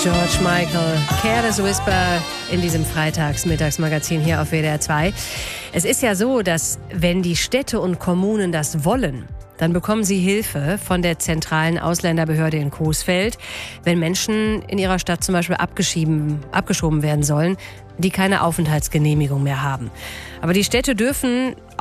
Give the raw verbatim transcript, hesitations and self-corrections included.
George Michael, Careless Whisper in diesem Freitags-Mittagsmagazin hier auf W D R zwei. Es ist ja so, dass wenn die Städte und Kommunen das wollen, dann bekommen sie Hilfe von der zentralen Ausländerbehörde in Coesfeld, wenn Menschen in ihrer Stadt zum Beispiel abgeschieben, abgeschoben werden sollen, die keine Aufenthaltsgenehmigung mehr haben. Aber die Städte dürfen